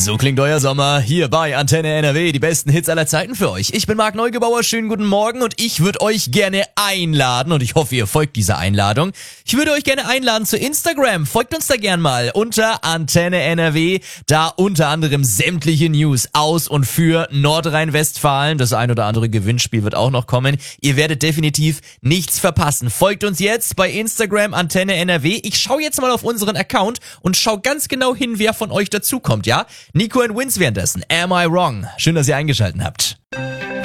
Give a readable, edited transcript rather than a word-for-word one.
So klingt euer Sommer hier bei Antenne NRW, die besten Hits aller Zeiten für euch. Ich bin Marc Neugebauer, schönen guten Morgen und ich würde euch gerne einladen und ich hoffe, ihr folgt dieser Einladung. Ich würde euch gerne einladen zu Instagram, folgt uns da gern mal unter Antenne NRW, da unter anderem sämtliche News aus und für Nordrhein-Westfalen. Das ein oder andere Gewinnspiel wird auch noch kommen. Ihr werdet definitiv nichts verpassen. Folgt uns jetzt bei Instagram Antenne NRW. Ich schaue jetzt mal auf unseren Account und schau ganz genau hin, wer von euch dazukommt, ja? Nico and Wins währenddessen. Am I Wrong? Schön, dass ihr eingeschaltet habt.